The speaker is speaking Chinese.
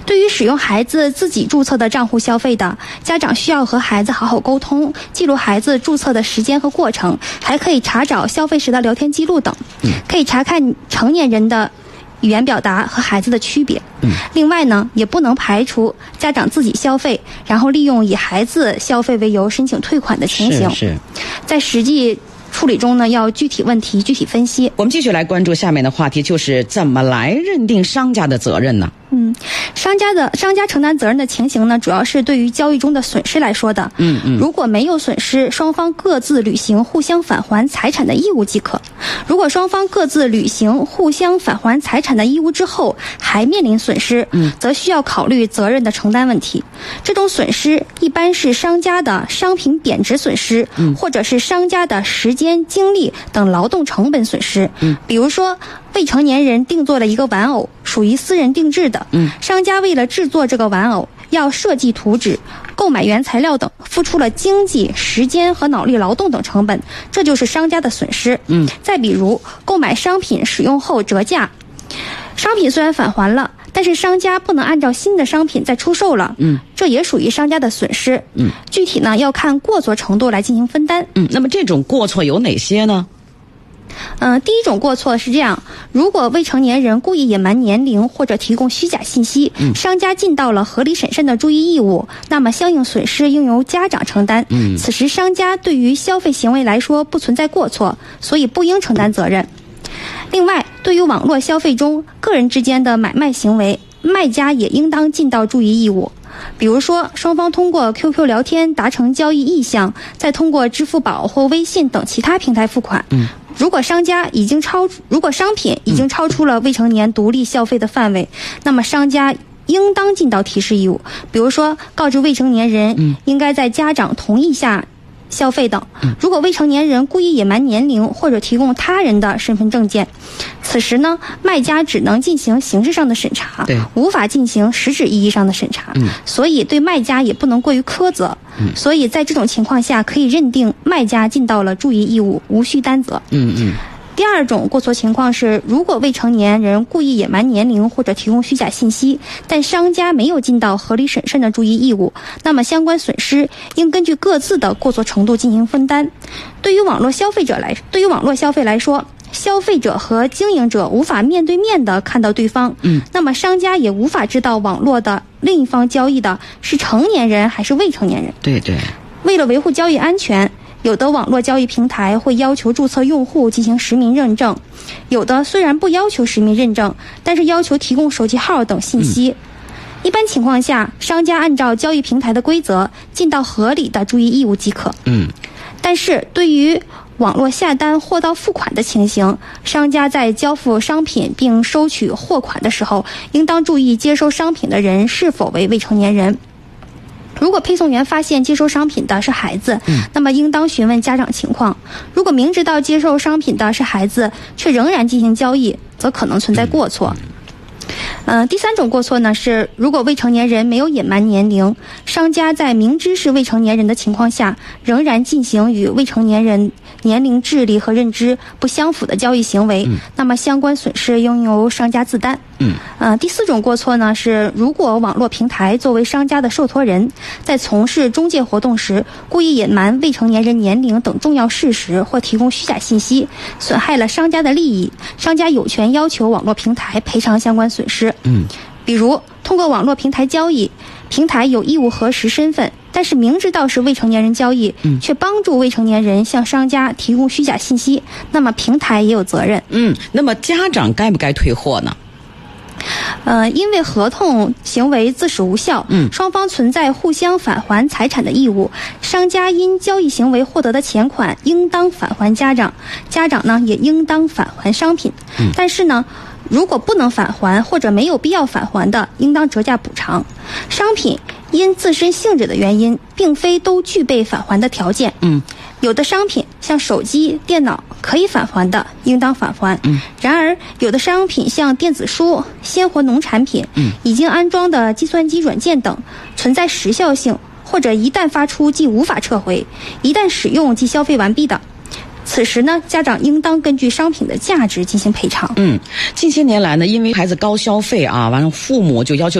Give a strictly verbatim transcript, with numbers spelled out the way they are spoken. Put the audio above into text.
对于使用孩子自己注册的账户消费的，家长需要和孩子好好沟通，记录孩子注册的时间和过程，还可以查找消费时的聊天记录等，可以查看成年人的语言表达和孩子的区别。另外呢，也不能排除家长自己消费，然后利用以孩子消费为由申请退款的情形。 是是， 在实际处理中呢，要具体问题具体分析。 我们继续来关注下面的话题，就是怎么来认定商家的责任呢？ 嗯，商家的商家承担责任的情形呢，主要是对于交易中的损失来说的。 嗯嗯， 如果没有损失，双方各自履行互相返还财产的义务即可。如果双方各自履行互相返还财产的义务之后，还面临损失，嗯，则需要考虑责任的承担问题。这种损失一般是商家的商品贬值损失，嗯，或者是商家的时间、精力等劳动成本损失。嗯，比如说未成年人定做了一个玩偶，属于私人定制的，嗯，商家为了制作这个玩偶，要设计图纸、购买原材料等，付出了经济、时间和脑力劳动等成本，这就是商家的损失。嗯，再比如购买商品使用后折价，商品虽然返还了，但是商家不能按照新的商品再出售了，嗯，这也属于商家的损失。嗯，具体呢要看过错程度来进行分担。 嗯，那么这种过错有哪些呢？ 呃，第一种过错是这样：如果未成年人故意隐瞒年龄或者提供虚假信息，嗯、商家尽到了合理审慎的注意义务，那么相应损失应由家长承担。嗯，此时商家对于消费行为来说不存在过错，所以不应承担责任。另外，对于网络消费中个人之间的买卖行为，卖家也应当尽到注意义务。比如说，双方通过 Q Q 聊天达成交易意向，再通过支付宝或微信等其他平台付款。嗯，如果商家已经超，如果商品已经超出了未成年独立消费的范围，那么商家应当尽到提示义务。比如说，告知未成年人应该在家长同意下消费等。如果未成年人故意隐瞒年龄或者提供他人的身份证件，此时呢，卖家只能进行形式上的审查，无法进行实质意义上的审查。嗯，所以对卖家也不能过于苛责。嗯，所以在这种情况下，可以认定卖家尽到了注意义务，无需担责。嗯嗯。第二种过错情况是，如果未成年人故意隐瞒年龄或者提供虚假信息，但商家没有尽到合理审慎的注意义务，那么相关损失应根据各自的过错程度进行分担。对于网络消费者来，对于网络消费来说，消费者和经营者无法面对面的看到对方，嗯，那么商家也无法知道网络的另一方交易的是成年人还是未成年人。 对对。 为了维护交易安全，有的网络交易平台会要求注册用户进行实名认证，有的虽然不要求实名认证，但是要求提供手机号等信息。嗯，一般情况下，商家按照交易平台的规则尽到合理的注意义务即可。嗯，但是对于网络下单货到付款的情形，商家在交付商品并收取货款的时候，应当注意接收商品的人是否为未成年人。如果配送员发现接收商品的是孩子，嗯，那么应当询问家长情况。如果明知道接受商品的是孩子，却仍然进行交易，则可能存在过错。呃，第三种过错呢是，如果未成年人没有隐瞒年龄，商家在明知是未成年人的情况下，仍然进行与未成年人年龄、智力和认知不相符的交易行为，嗯，那么相关损失应由商家自担。嗯，呃，第四种过错呢是，如果网络平台作为商家的受托人，在从事中介活动时，故意隐瞒未成年人年龄等重要事实，或提供虚假信息，损害了商家的利益，商家有权要求网络平台赔偿相关损失。嗯，比如通过网络平台交易，平台有义务核实身份，但是明知道是未成年人交易，嗯，却帮助未成年人向商家提供虚假信息，那么平台也有责任。 嗯，那么家长该不该退货呢？ 呃，因为合同行为自始无效，嗯，双方存在互相返还财产的义务，商家因交易行为获得的钱款应当返还家长，家长呢也应当返还商品。嗯，但是呢，如果不能返还或者没有必要返还的，应当折价补偿。商品因自身性质的原因，并非都具备返还的条件。嗯，有的商品像手机、电脑可以返还的，应当返还。嗯，然而有的商品像电子书、鲜活农产品、嗯，已经安装的计算机软件等，存在时效性，或者一旦发出即无法撤回，一旦使用即消费完毕的。此时呢，家长应当根据商品的价值进行赔偿。 嗯，近些年来呢，因为孩子高消费啊，完了父母就要求